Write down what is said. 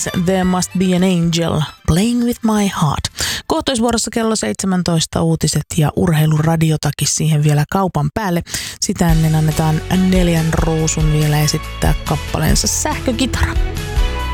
Police, There Must Be an Angel, Playing with My Heart. Kohtoisvuorossa kello 17 uutiset ja urheiluradiotakin siihen vielä kaupan päälle. Sitä ennen annetaan 4 ruusun vielä esittää kappaleensa Sähkökitara.